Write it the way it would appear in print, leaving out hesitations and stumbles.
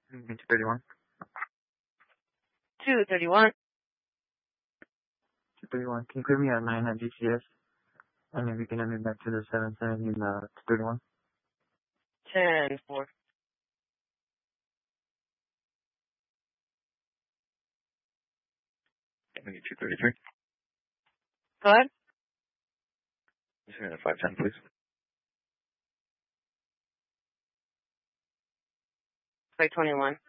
231. 231. 231. Can you clear me at 9 at GCS? And if you can end me back to the 717, 231. 10-4. Can we get 233? Go ahead. Just a 510, please. 521.